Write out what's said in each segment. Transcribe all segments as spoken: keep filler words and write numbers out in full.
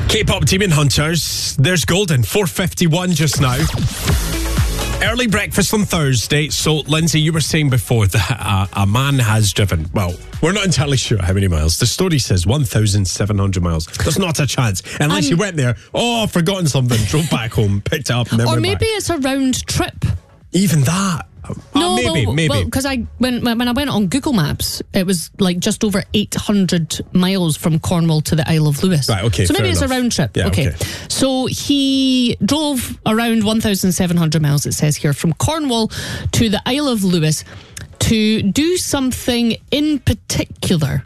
K-pop Demon Hunters. There's Golden. four fifty-one just now. Early breakfast on Thursday. So, Lindsay, you were saying before that uh, a man has driven, well, we're not entirely sure how many miles. The story says one thousand seven hundred miles. There's not a chance. Unless um, you went there, oh, I've forgotten something, drove back home, picked it up, and then Or went maybe back. it's a round trip. Even that. No, uh, maybe, well, maybe. because I when when I went on Google Maps, it was like just over eight hundred miles from Cornwall to the Isle of Lewis. Right, okay, so maybe fair it's enough. a round trip. Yeah, okay. okay. So he drove around one thousand seven hundred miles, it says here, from Cornwall to the Isle of Lewis to do something in particular.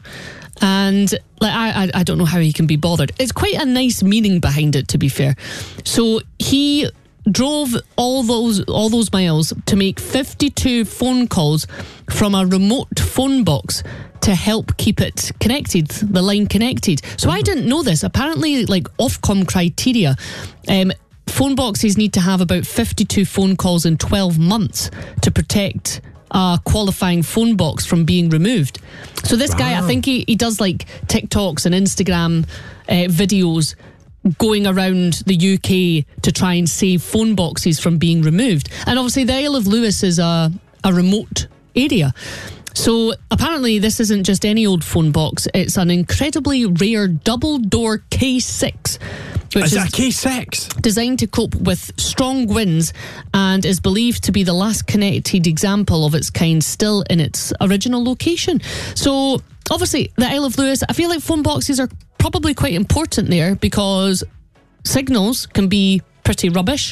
And like I, I, I don't know how he can be bothered. It's quite a nice meaning behind it, to be fair. So he drove all those all those miles to make fifty-two phone calls from a remote phone box to help keep it connected, the line connected. So mm-hmm. I didn't know this. Apparently, like Ofcom criteria, um, phone boxes need to have about fifty-two phone calls in twelve months to protect a qualifying phone box from being removed. So this wow. guy, I think he, he does like TikToks and Instagram uh, videos going around the U K to try and save phone boxes from being removed. And obviously the Isle of Lewis is a, a remote area. So apparently this isn't just any old phone box, it's an incredibly rare double door K six. Which is is that K six? Designed to cope with strong winds and is believed to be the last connected example of its kind still in its original location. So obviously the Isle of Lewis, I feel like phone boxes are probably quite important there because signals can be pretty rubbish.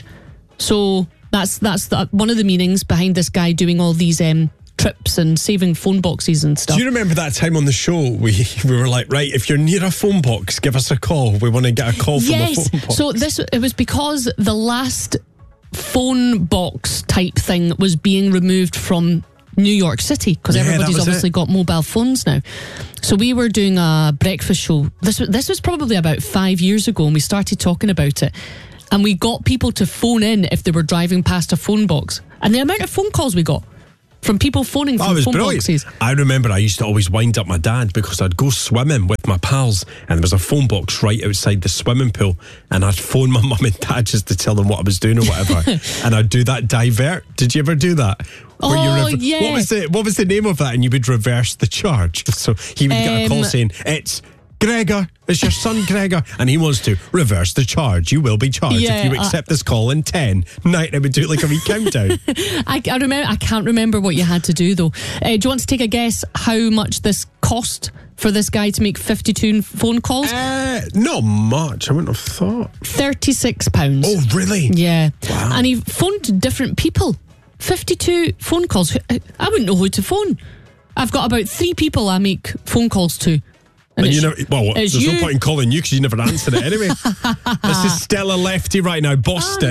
So that's that's the, one of the meanings behind this guy doing all these um, trips and saving phone boxes and stuff. Do you remember that time on the show we we were like, right, if you're near a phone box, give us a call. We want to get a call from yes. a phone box. So this it was because the last phone box type thing was being removed from New York City because yeah, everybody's obviously it. got mobile phones now. So we were doing a breakfast show. This was, this was probably about five years ago and we started talking about it. And we got people to phone in if they were driving past a phone box. And the amount of phone calls we got from people phoning from oh, it was phone brilliant. boxes. I remember I used to always wind up my dad because I'd go swimming with my pals and there was a phone box right outside the swimming pool and I'd phone my mum and dad just to tell them what I was doing or whatever. And I'd do that divert. Did you ever do that? Where oh, you rev- yeah. What was, the, what was the name of that? And you would reverse the charge. So he would um, get a call saying, it's Gregor, it's your son Gregor, and he wants to reverse the charge. You will be charged yeah, if you accept uh, this call in ten, nine, it would do like a wee countdown. I, I remember. I can't remember what you had to do though. Uh, do you want to take a guess how much this cost for this guy to make fifty-two phone calls? Uh, not much. I wouldn't have thought. thirty-six pounds. Oh, really? Yeah. Wow. And he phoned different people. fifty-two phone calls. I wouldn't know who to phone. I've got about three people I make phone calls to. And, and you never, well, there's you. no point in calling you because you never answered it anyway. This is Stella Lefty right now, Boston.